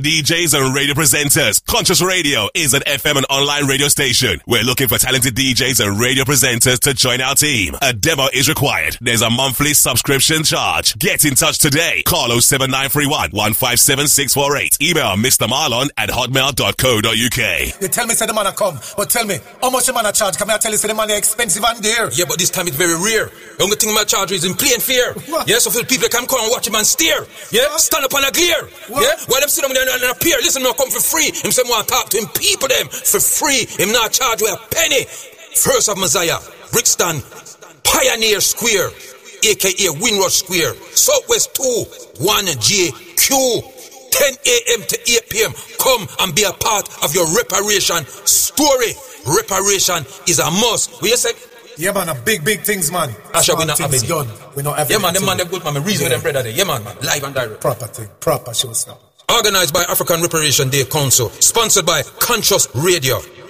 DJs and radio presenters. Conscious Radio is an FM and online radio station. We're looking for talented DJs and radio presenters to join our team. A demo is required. There's a monthly subscription charge. Get in touch today. Call 07931 157 648. Email mrmarlon@hotmail.co.uk. You tell me say the man a come, but tell me how much the man a charge? Come here, tell you say the money expensive and dear. Yeah, but this time it's very rare. The only thing my charge is in plain fear. What? Yeah, so for people can come and watch him and stare. Yeah, what? Stand up on a glare. What? Yeah, while them sit down there and appear. Listen, no come for free. Him say want to talk to him people them for free. Him not charge with a penny. First of Messiah, Brixton, Pioneer Square, aka Windrush Square, Southwest 2, 1JQ. 10 a.m. to 8 p.m. Come and be a part of your reparation story. Reparation is a must. What you say? Yeah, man, a big things, man. Asha, we not have any. Done. We not have yeah, man, them man, they good, man. Reason with them brother there. Yeah, man. Live and direct. Proper thing. Proper showstopper. Organized by African Reparation Day Council. Sponsored by Conscious Radio.